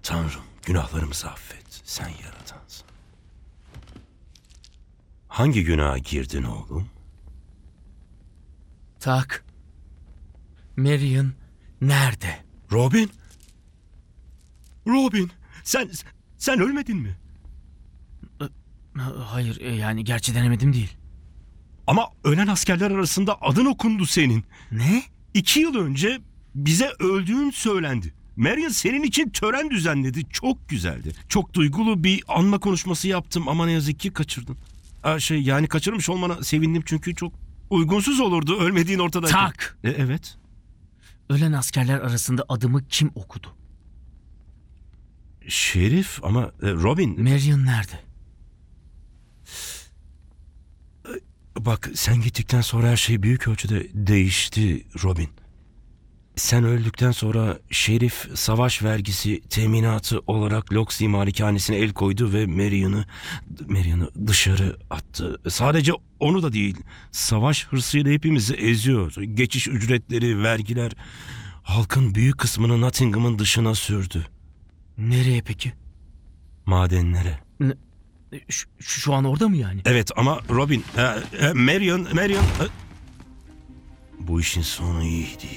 Tanrım, günahlarımızı affet. Sen yaratansın. Hangi günaha girdin oğlum? Tak. Marion nerede? Robin? Robin, sen ölmedin mi? Hayır, yani gerçi denemedim değil. Ama ölen askerler arasında adın okundu senin. Ne? 2 yıl önce bize öldüğün söylendi. Marion senin için tören düzenledi. Çok güzeldi. Çok duygulu bir anma konuşması yaptım ama ne yazık ki kaçırdın. Yani kaçırmış olmana sevindim çünkü çok uygunsuz olurdu ölmediğin ortadayken. Tak. Evet. Ölen askerler arasında adımı kim okudu? Şerif ama Robin... Marion nerede? Bak sen gittikten sonra her şey büyük ölçüde değişti Robin. Sen öldükten sonra Şerif savaş vergisi teminatı olarak Loxley malikanesine el koydu ve Marion'ı dışarı attı. Sadece onu da değil, savaş hırsıyla hepimizi eziyor. Geçiş ücretleri, vergiler halkın büyük kısmını Nottingham'ın dışına sürdü. Nereye peki? Madenlere. Şu an orada mı yani? Evet ama Robin, Marion... Bu işin sonu iyi değil.